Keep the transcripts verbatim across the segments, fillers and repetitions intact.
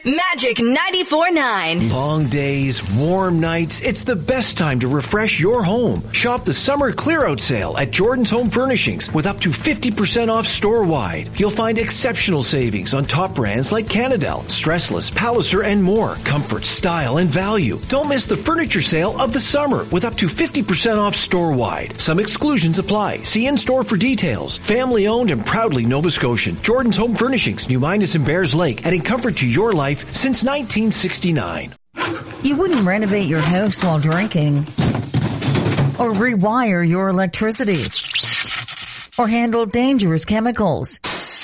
Magic ninety-four point nine. Long days, warm nights, it's the best time to refresh your home. Shop the summer clear-out sale at Jordan's Home Furnishings with up to fifty percent off store-wide. You'll find exceptional savings on top brands like Canadel, Stressless, Palliser, and more. Comfort, style, and value. Don't miss the furniture sale of the summer with up to fifty percent off store-wide. Some exclusions apply. See in-store for details. Family-owned and proudly Nova Scotian. Jordan's Home Furnishings, New Midas and Bears Lake, adding comfort to your life since nineteen sixty-nine. You wouldn't renovate your house while drinking, or rewire your electricity, or handle dangerous chemicals.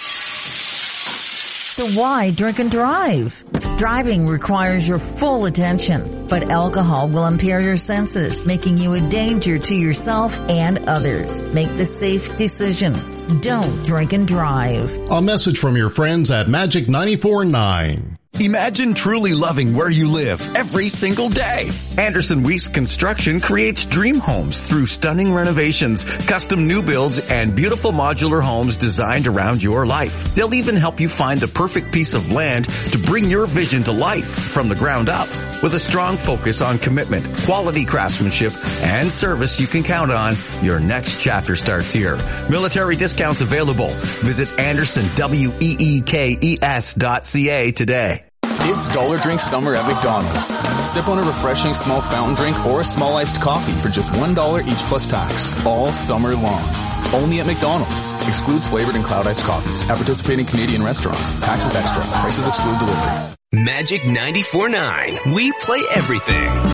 So why drink and drive? Driving requires your full attention, but alcohol will impair your senses, making you a danger to yourself and others. Make the safe decision. Don't drink and drive. A message from your friends at Magic ninety-four point nine. Imagine truly loving where you live every single day. Anderson Weeks Construction creates dream homes through stunning renovations, custom new builds, and beautiful modular homes designed around your life. They'll even help you find the perfect piece of land to bring your vision to life from the ground up. With a strong focus on commitment, quality craftsmanship, and service you can count on, your next chapter starts here. Military discounts available. Visit Anderson Weeks dot C A today. It's Dollar Drink Summer at McDonald's. Sip on a refreshing small fountain drink or a small iced coffee for just one dollar each plus tax, all summer long. Only at McDonald's. Excludes flavored and cloud iced coffees at participating Canadian restaurants. Taxes extra. Prices exclude delivery. Magic ninety-four point nine. We play everything.